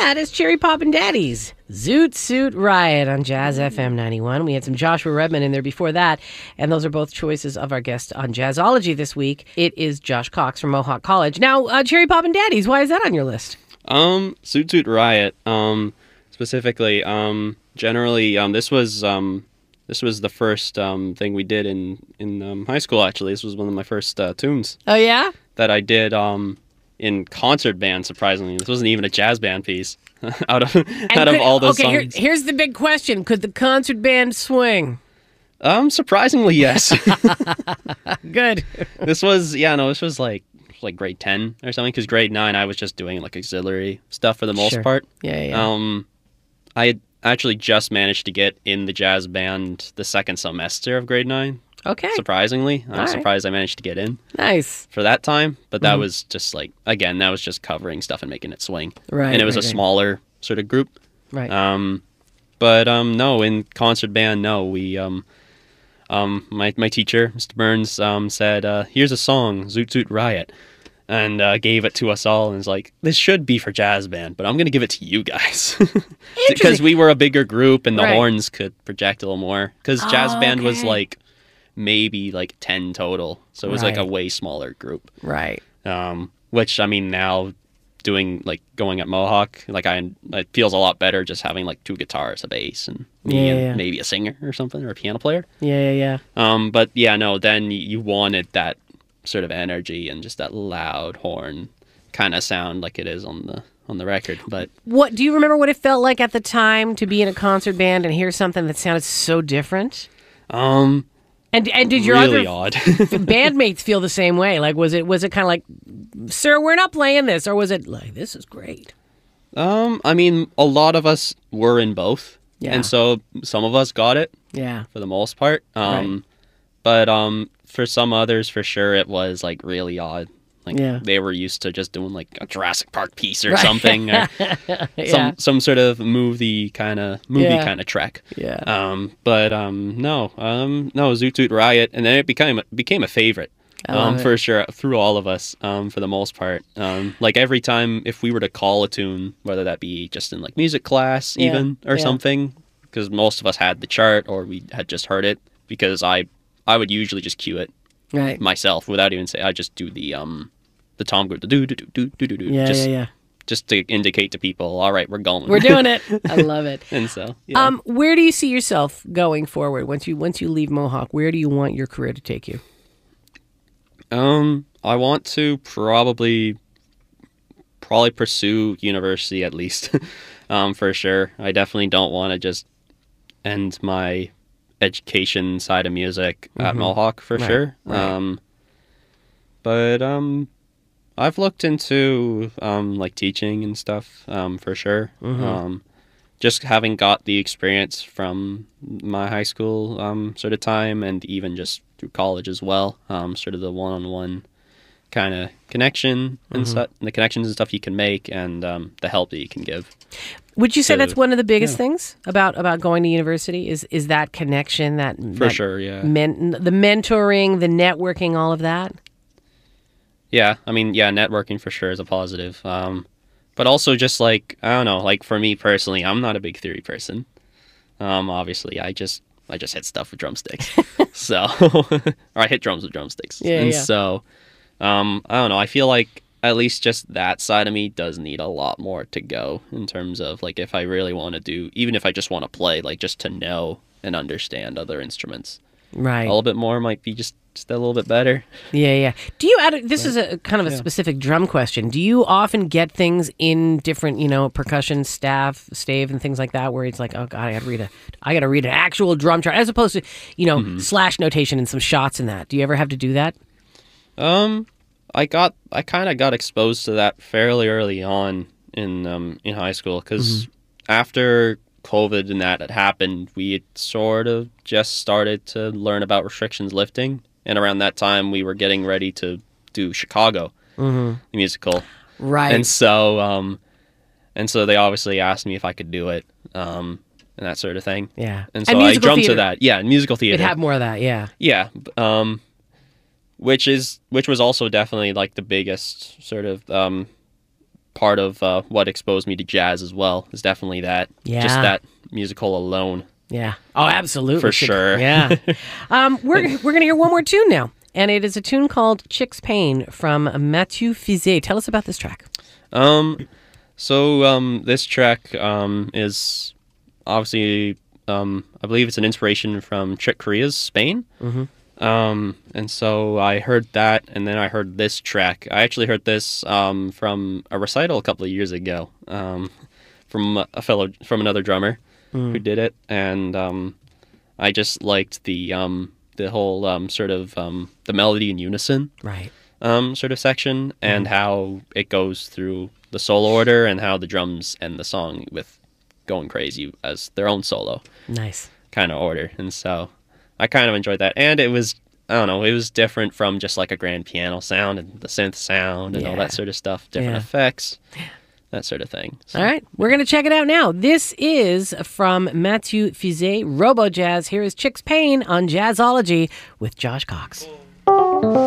that is Cherry Poppin' Daddies, Zoot Suit Riot on Jazz FM 91. We had some Joshua Redman in there before that, and those are both choices of our guest on Jazzology this week. It is Josh Cox from Mohawk College. Now, Cherry Poppin' Daddies, why is that on your list? Zoot Suit Riot, specifically, generally, this was the first thing we did in high school. Actually, this was one of my first tunes. Oh yeah, that I did in concert band. Surprisingly, this wasn't even a jazz band piece. out of all those songs. Okay, here's the big question: could the concert band swing? Surprisingly, yes. Good. This was like grade 10 or something. Because grade 9, I was just doing like auxiliary stuff for the most part. Yeah. I had actually just managed to get in the jazz band the second semester of grade 9. Okay. Surprisingly, I'm surprised I managed to get in. Nice. For that time, but that was just like, again, that was just covering stuff and making it swing. Right. And it was a smaller sort of group. Right. But no, in concert band, no, we my teacher, Mr. Burns, said, "Here's a song, Zoot Suit Riot," and gave it to us all, and was like, "This should be for jazz band, but I'm going to give it to you guys." Because we were a bigger group, and the horns could project a little more. Because jazz band was like maybe like 10 total, so it was like a way smaller group. Right. Which, I mean, now going at Mohawk, it feels a lot better just having like 2 guitars, a bass, and maybe a singer or something, or a piano player. Yeah. But yeah, no, then you wanted that sort of energy and just that loud horn kind of sound like it is on the record. But what do you remember what it felt like at the time to be in a concert band and hear something that sounded so different? And did your really other bandmates feel the same way? Like, was it kind of like, "Sir, we're not playing this," or was it like, "This is great"? I mean, a lot of us were in both, and so some of us got it, for the most part. But for some others, for sure, it was like really odd. Like they were used to just doing like a Jurassic Park piece or something, or some sort of movie kind of track. But no, Zoot Suit Riot, and then it became a favorite. For sure, through all of us, for the most part. Like every time, if we were to call a tune, whether that be just in like music class even or something, because most of us had the chart or we had just heard it, because I would usually just cue it myself without even saying. I just do the tom group, the do just to indicate to people, all right, we're going. We're doing it. I love it. And so, where do you see yourself going forward once you leave Mohawk? Where do you want your career to take you? I want to probably pursue university at least, for sure. I definitely don't want to just end my education side of music at Mohawk for sure. But I've looked into like teaching and stuff for sure. Just having got the experience from my high school sort of time, and even just through college as well, sort of the one-on-one kind of connection and stuff, and the connections and stuff you can make, and the help that you can give. Would you say that's one of the biggest things about going to university is that connection, the mentoring, the networking, all of that? Yeah, I mean, networking for sure is a positive. But also just like, I don't know, like for me personally, I'm not a big theory person. Obviously, I just hit stuff with drumsticks. So, or I hit drums with drumsticks. So, I don't know, I feel like at least just that side of me does need a lot more to go in terms of like if I really want to do, even if I just want to play, like just to know and understand other instruments. Right. A little bit more might be just a little bit better. Yeah. Do you this is a kind of a specific drum question. Do you often get things in different, percussion stave and things like that where it's like, oh God, I got to read an actual drum chart as opposed to, slash notation and some shots in that. Do you ever have to do that? I kind of got exposed to that fairly early on in high school, because after COVID and that had happened, we had sort of just started to learn about restrictions lifting, and around that time we were getting ready to do Chicago, the musical, right? And so they obviously asked me if I could do it, and that sort of thing. Yeah, and so I jumped to that. Yeah, musical theater. It'd have more of that. Yeah. Which was also definitely like the biggest sort of part of what exposed me to jazz as well. Is definitely that. Yeah. Just that musical alone. Yeah. Oh, absolutely. For sure. Yeah. We're gonna hear one more tune now, and it is a tune called "Chick's Pain" from Mathieu Fizet. Tell us about this track. So this track is obviously I believe it's an inspiration from Chick Corea's Spain. Mm-hmm. And so I heard that, and then I heard this track. I actually heard this from a recital a couple of years ago from another drummer who did it, and I just liked the whole sort of the melody in unison, right? Sort of section, and how it goes through the solo order, and how the drums end the song with going crazy as their own solo. Nice kind of order, and so I kind of enjoyed that, and it was, I don't know, it was different from just like a grand piano sound and the synth sound and all that sort of stuff, different effects, that sort of thing. So. All right, we're going to check it out now. This is from Mathieu Fizet, Robo Jazz. Here is Chick's Pain on Jazzology with Josh Cox.